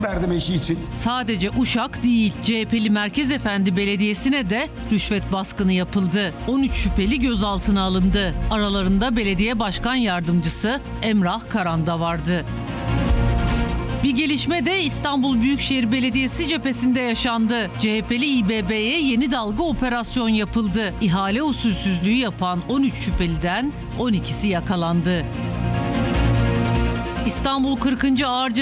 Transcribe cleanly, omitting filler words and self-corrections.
verdim eşi için. Sadece Uşak değil, CHP'li Merkez Efendi Belediyesi'ne de rüşvet baskını yapıldı. 13 şüpheli gözaltına alındı. Aralarında belediye başkan yardımcısı Emrah Karan da vardı. Bir gelişme de İstanbul Büyükşehir Belediyesi cephesinde yaşandı. CHP'li İBB'ye yeni dalga operasyon yapıldı. İhale usulsüzlüğü yapan 13 şüpheliden 12'si yakalandı. İstanbul 40. Ağır